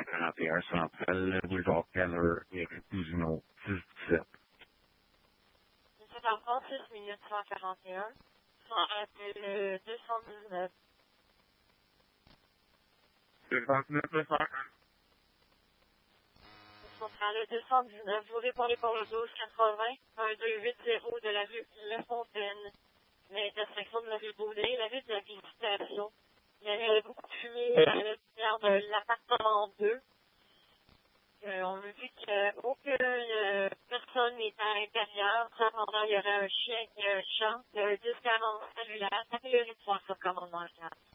241 Centrale, boulevard Canner et rue Cousineau, 617. C'est encore 6 minutes 141. Ça appelle le 219. 219, le 101. Centrale 219, vous répondez pour le 1280, 1280 de la rue La Fontaine, l'intersection de la rue Baudet, la rue de la Visitation. Il y avait beaucoup de fumée à l'extérieur de l'appartement 2. On me dit qu'aucune personne n'est à l'intérieur. Cependant, il y aurait un chien qui chante, 1040 cellulaire. Ça fait le 3 sur commandement 4.